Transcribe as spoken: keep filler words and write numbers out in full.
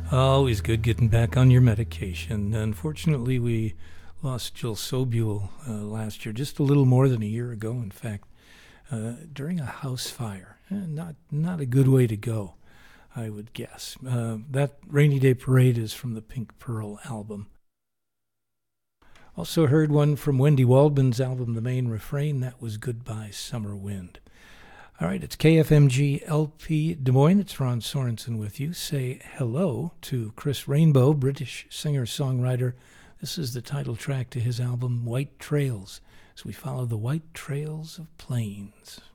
Always good getting back on your medication. Unfortunately, we lost Jill Sobule uh, last year, just a little more than a year ago, in fact, uh, during a house fire. Eh, not not a good way to go, I would guess. Uh, that Rainy Day Parade is from the Pink Pearl album. Also heard one from Wendy Waldman's album, The Main Refrain. That was Goodbye Summer Wind. All right, it's K F M G L P Des Moines. It's Ron Sorensen with you. Say hello to Chris Rainbow, British singer-songwriter. This is the title track to his album, White Trails, as we follow the white trails of plains.